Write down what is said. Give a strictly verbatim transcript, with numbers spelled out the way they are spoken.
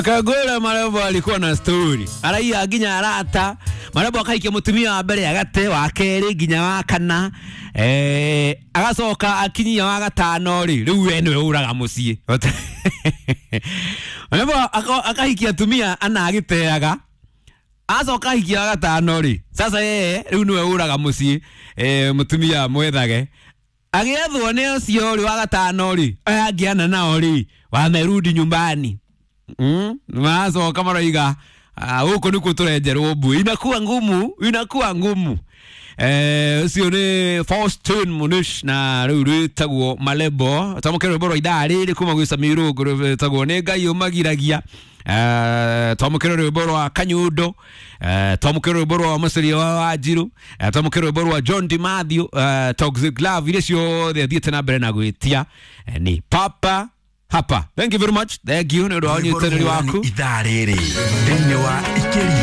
Kagora Marebo alikuwa na story. Araia ginya arata. Marebo akaikia mutumia wa mbere agate wa keri ginya wa kana. Eh agacoka akinyia wa gatano ri. Riu we niwe uraga mucii. Marebo akahikia tumia ana agiteaga. Acoka ahikia wa gatano ri. Sasa yeye riu niwe uraga mucii. Eh mutumia mwethage. Agethwo ni ucio ri wa gatano ri. Agiana nao ri. Wamerudi nyumbani. Mm, mazo kama raiga huko niko turejerwo bu inakuwa ngumu inakuwa ngumu eh sio ni Faustin Munish na ruru tagwo Malebo tamukero boro idari ri kuma gwisa mirugo tagwo ne gayo magiragia eh tamukero boro Kanyudo eh tamukero boro Masiri wa Ajiru eh tamukero boro John Di Matthew eh Toxic Love ile sio the dietana brena gwitia ni Papa Hapa. Thank you very much. Thank you. Ndio wao ni tena wako. Idharere. Dene wa ikeri.